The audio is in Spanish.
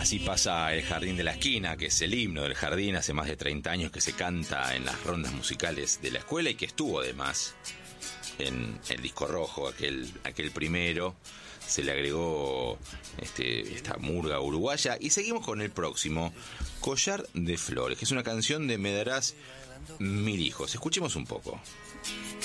Así pasa El Jardín de la Esquina, que es el himno del jardín, hace más de 30 años que se canta en las rondas musicales de la escuela y que estuvo además en el disco rojo, aquel primero. Se le agregó esta murga uruguaya. Y seguimos con el próximo, Collar de Flores, que es una canción de Me darás 1000 hijos. Escuchemos un poco.